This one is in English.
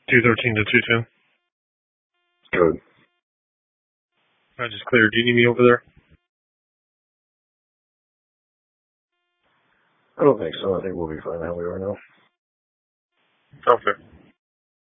213 to 210. Good. I just cleared. Do you need me over there? I don't think so. I think we'll be fine how we are now. Okay.